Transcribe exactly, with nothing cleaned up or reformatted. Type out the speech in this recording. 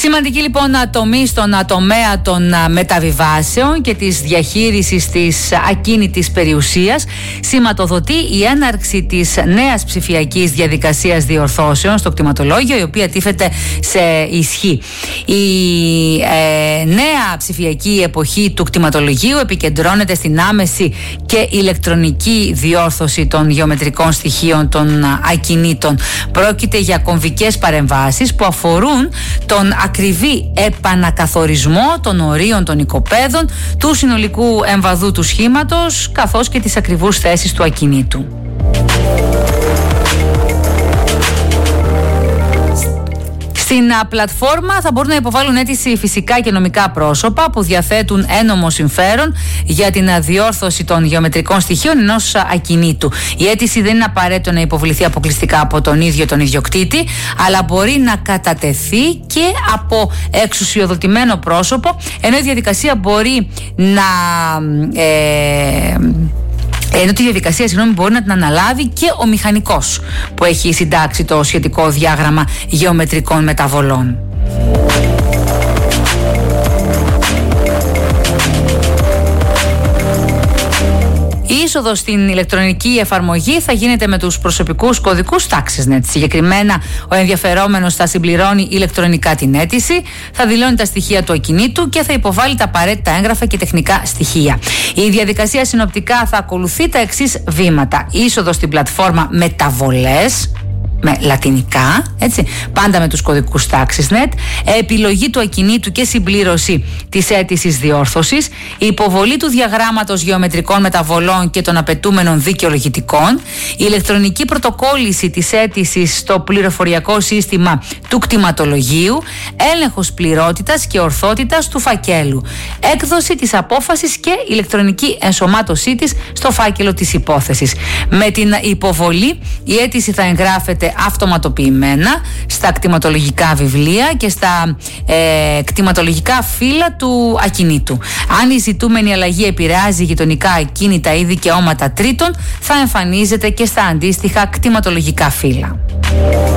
Σημαντική λοιπόν τομή στον τομέα των μεταβιβάσεων και της διαχείρισης της ακίνητης περιουσίας σηματοδοτεί η έναρξη της νέας ψηφιακής διαδικασίας διορθώσεων στο κτηματολόγιο, η οποία τίθεται σε ισχύ. Η ε, νέα ψηφιακή εποχή του κτηματολογίου επικεντρώνεται στην άμεση και ηλεκτρονική διόρθωση των γεωμετρικών στοιχείων των ακινήτων. Πρόκειται για κομβικές παρεμβάσεις που αφορούν τον ακριβή επανακαθορισμό των ορίων των οικοπαίδων, του συνολικού εμβαδού του σχήματος, καθώς και της ακριβούς θέσης του ακινήτου. Στην πλατφόρμα θα μπορούν να υποβάλουν αίτηση φυσικά και νομικά πρόσωπα που διαθέτουν ένομο συμφέρον για την διόρθωση των γεωμετρικών στοιχείων ενός ακινήτου. Η αίτηση δεν είναι απαραίτητο να υποβληθεί αποκλειστικά από τον ίδιο τον ιδιοκτήτη, αλλά μπορεί να κατατεθεί και από εξουσιοδοτημένο πρόσωπο, ενώ η διαδικασία μπορεί να... Ε, Ενώ τη διαδικασία συγγνώμη, μπορεί να την αναλάβει και ο μηχανικός που έχει συντάξει το σχετικό διάγραμμα γεωμετρικών μεταβολών. Η είσοδος στην ηλεκτρονική εφαρμογή θα γίνεται με τους προσωπικούς κωδικούς TaxisNet. Συγκεκριμένα, ο ενδιαφερόμενος θα συμπληρώνει ηλεκτρονικά την αίτηση, θα δηλώνει τα στοιχεία του ακινήτου και θα υποβάλει τα απαραίτητα έγγραφα και τεχνικά στοιχεία. Η διαδικασία συνοπτικά θα ακολουθεί τα εξής βήματα: είσοδος στην πλατφόρμα μεταβολές, με λατινικά, έτσι, πάντα με τους κωδικούς TaxisNet, επιλογή του ακινήτου και συμπλήρωση της αίτησης διόρθωσης, υποβολή του διαγράμματος γεωμετρικών μεταβολών και των απαιτούμενων δικαιολογητικών, ηλεκτρονική πρωτοκόλληση της αίτησης στο πληροφοριακό σύστημα του κτηματολογίου, έλεγχος πληρότητας και ορθότητας του φακέλου, έκδοση της απόφασης και ηλεκτρονική ενσωμάτωσή της στο φάκελο της υπόθεσης. Με την υποβολή, η αίτηση θα εγγράφεται αυτοματοποιημένα στα κτηματολογικά βιβλία και στα ε, κτηματολογικά φύλλα του ακινήτου. Αν η ζητούμενη αλλαγή επηρεάζει γειτονικά ακίνητα ή δικαιώματα τρίτων, θα εμφανίζεται και στα αντίστοιχα κτηματολογικά φύλλα.